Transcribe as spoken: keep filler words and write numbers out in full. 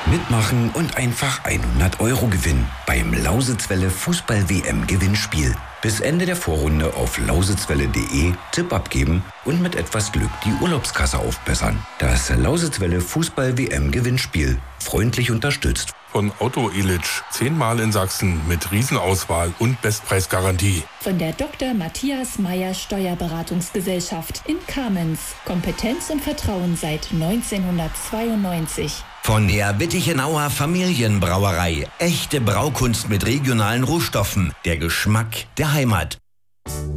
Mitmachen und einfach hundert Euro gewinnen beim Lausitzwelle Fußball-W M-Gewinnspiel. Bis Ende der Vorrunde auf lausitzwelle punkt de Tipp abgeben und mit etwas Glück die Urlaubskasse aufbessern. Das Lausitzwelle Fußball-W M-Gewinnspiel. Freundlich unterstützt von Otto Ilitsch. Zehnmal in Sachsen mit Riesenauswahl und Bestpreisgarantie. Von der Doktor Matthias Meyer Steuerberatungsgesellschaft in Kamenz. Kompetenz und Vertrauen seit neunzehnhundertzweiundneunzig. Von der Wittichenauer Familienbrauerei. Echte Braukunst mit regionalen Rohstoffen. Der Geschmack der Heimat.